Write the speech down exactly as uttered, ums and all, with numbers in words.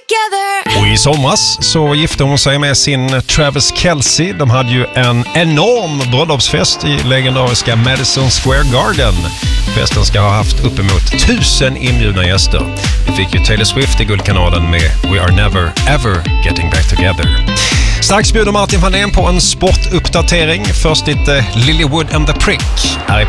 Och i somras så gifte hon sig med sin Travis Kelce. De hade ju en enorm bröllopsfest i legendariska Madison Square Garden. Festen ska ha haft uppemot tusen inbjudna gäster. Vi fick ju Taylor Swift i Guldkanalen med We Are Never Ever Getting Back Together. Strax bjuder Martin Fahlén på en sportuppdatering. Först lite Lilywood and the Prick här i